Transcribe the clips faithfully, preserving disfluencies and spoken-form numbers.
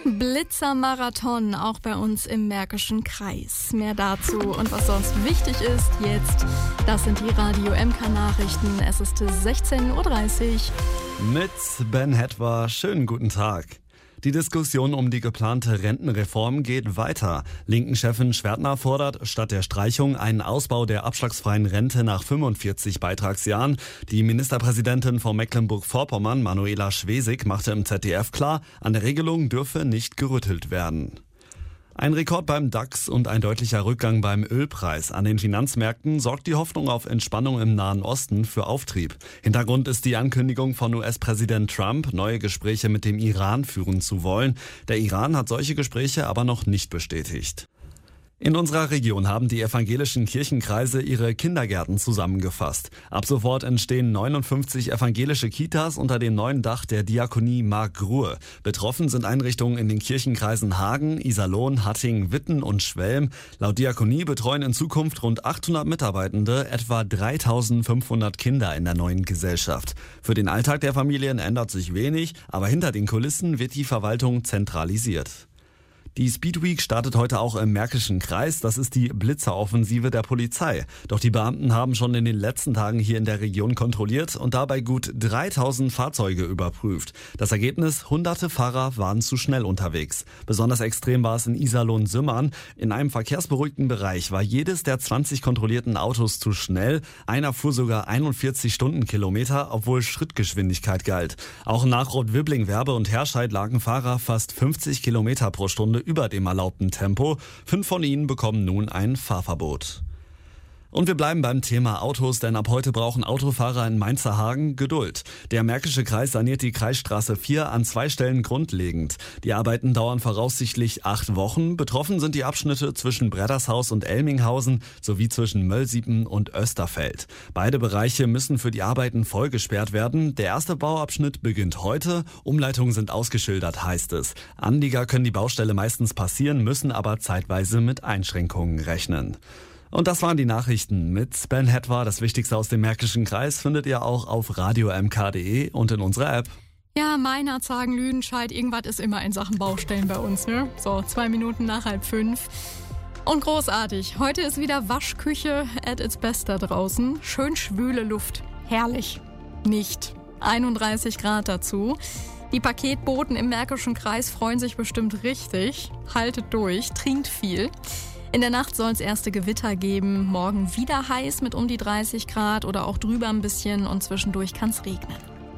Blitzermarathon, auch bei uns im Märkischen Kreis. Mehr dazu und was sonst wichtig ist jetzt, das sind die Radio M K-Nachrichten. Es ist sechzehn Uhr dreißig. Mit Ben Hetwer, schönen guten Tag. Die Diskussion um die geplante Rentenreform geht weiter. Linken-Chefin Schwertner fordert statt der Streichung einen Ausbau der abschlagsfreien Rente nach fünfundvierzig Beitragsjahren. Die Ministerpräsidentin von Mecklenburg-Vorpommern, Manuela Schwesig, machte im Z D F klar, an der Regelung dürfe nicht gerüttelt werden. Ein Rekord beim DAX und ein deutlicher Rückgang beim Ölpreis. An den Finanzmärkten sorgt die Hoffnung auf Entspannung im Nahen Osten für Auftrieb. Hintergrund ist die Ankündigung von U S-Präsident Trump, neue Gespräche mit dem Iran führen zu wollen. Der Iran hat solche Gespräche aber noch nicht bestätigt. In unserer Region haben die evangelischen Kirchenkreise ihre Kindergärten zusammengefasst. Ab sofort entstehen neunundfünfzig evangelische Kitas unter dem neuen Dach der Diakonie Markgrue. Betroffen sind Einrichtungen in den Kirchenkreisen Hagen, Iserlohn, Hattingen, Witten und Schwelm. Laut Diakonie betreuen in Zukunft rund achthundert Mitarbeitende etwa dreitausendfünfhundert Kinder in der neuen Gesellschaft. Für den Alltag der Familien ändert sich wenig, aber hinter den Kulissen wird die Verwaltung zentralisiert. Die Speedweek startet heute auch im Märkischen Kreis. Das ist die Blitzeroffensive der Polizei. Doch die Beamten haben schon in den letzten Tagen hier in der Region kontrolliert und dabei gut dreitausend Fahrzeuge überprüft. Das Ergebnis: hunderte Fahrer waren zu schnell unterwegs. Besonders extrem war es in Iserlohn-Sümmern. In einem verkehrsberuhigten Bereich war jedes der zwanzig kontrollierten Autos zu schnell. Einer fuhr sogar einundvierzig Stundenkilometer, obwohl Schrittgeschwindigkeit galt. Auch in Nachrot-Wibbling, Werbe und Herscheid lagen Fahrer fast fünfzig Kilometer pro Stunde über dem erlaubten Tempo. Fünf von ihnen bekommen nun ein Fahrverbot. Und wir bleiben beim Thema Autos, denn ab heute brauchen Autofahrer in Mainzerhagen Geduld. Der Märkische Kreis saniert die Kreisstraße vier an zwei Stellen grundlegend. Die Arbeiten dauern voraussichtlich acht Wochen. Betroffen sind die Abschnitte zwischen Breddershaus und Elminghausen sowie zwischen Möllsiepen und Österfeld. Beide Bereiche müssen für die Arbeiten voll gesperrt werden. Der erste Bauabschnitt beginnt heute. Umleitungen sind ausgeschildert, heißt es. Anlieger können die Baustelle meistens passieren, müssen aber zeitweise mit Einschränkungen rechnen. Und das waren die Nachrichten mit Ben Hetwer. Das Wichtigste aus dem Märkischen Kreis findet ihr auch auf radio m k punkt d e und in unserer App. Ja, Meinert, Sagen, Lüdenscheid, irgendwas ist immer in Sachen Baustellen bei uns, ne? So, zwei Minuten nach halb fünf. Und großartig. Heute ist wieder Waschküche at its best da draußen. Schön schwüle Luft. Herrlich. Nicht. einunddreißig Grad dazu. Die Paketboten im Märkischen Kreis freuen sich bestimmt richtig. Haltet durch, trinkt viel. In der Nacht soll es erste Gewitter geben. Morgen wieder heiß mit um die dreißig Grad oder auch drüber ein bisschen und zwischendurch kann es regnen.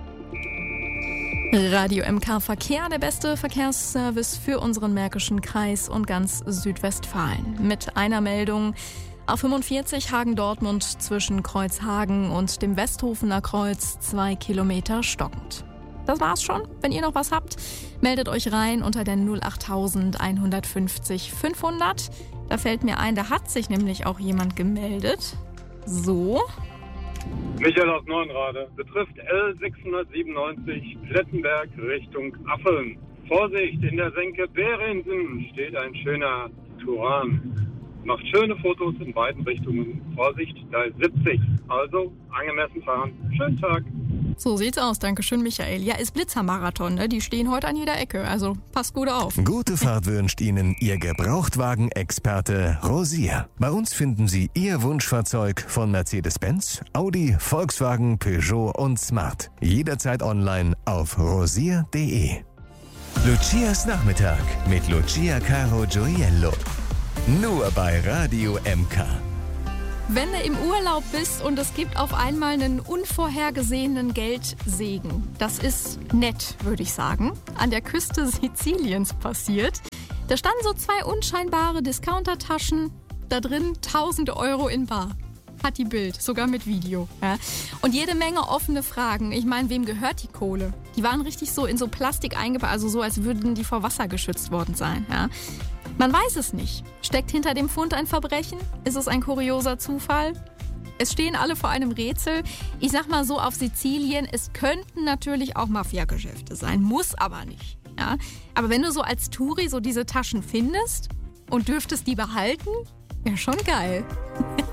Radio M K Verkehr, der beste Verkehrsservice für unseren Märkischen Kreis und ganz Südwestfalen. Mit einer Meldung: A fünfundvierzig Hagen-Dortmund zwischen Kreuzhagen und dem Westhofener Kreuz zwei Kilometer stockend. Das war's schon. Wenn ihr noch was habt, meldet euch rein unter der null acht eins fünfzig fünfhundert. Da fällt mir ein, da hat sich nämlich auch jemand gemeldet. So. Michael aus Neuenrade. Betrifft L sechshundertsiebenundneunzig Plettenberg Richtung Affeln. Vorsicht, in der Senke Behrensen steht ein schöner Turan. Macht schöne Fotos in beiden Richtungen. Vorsicht, da ist siebzig. Also angemessen fahren. Schönen Tag. So sieht's aus. Dankeschön, Michael. Ja, ist Blitzermarathon, ne? Die stehen heute an jeder Ecke. Also passt gut auf. Gute Fahrt wünscht Ihnen Ihr Gebrauchtwagen-Experte Rosier. Bei uns finden Sie Ihr Wunschfahrzeug von Mercedes-Benz, Audi, Volkswagen, Peugeot und Smart. Jederzeit online auf rosier punkt de. Lucias Nachmittag mit Lucia Caro Gioiello. Nur bei Radio M K. Wenn du im Urlaub bist und es gibt auf einmal einen unvorhergesehenen Geldsegen, das ist nett, würde ich sagen, an der Küste Siziliens passiert. Da standen so zwei unscheinbare Discountertaschen, da drin tausende Euro in bar. Hat die Bild, sogar mit Video. Ja. Und jede Menge offene Fragen. Ich meine, wem gehört die Kohle? Die waren richtig so in so Plastik eingepackt, also so, als würden die vor Wasser geschützt worden sein. Ja. Man weiß es nicht. Steckt hinter dem Fund ein Verbrechen? Ist es ein kurioser Zufall? Es stehen alle vor einem Rätsel. Ich sag mal so, auf Sizilien, es könnten natürlich auch Mafiageschäfte sein, muss aber nicht. Ja? Aber wenn du so als Touri so diese Taschen findest und dürftest die behalten, wäre schon geil.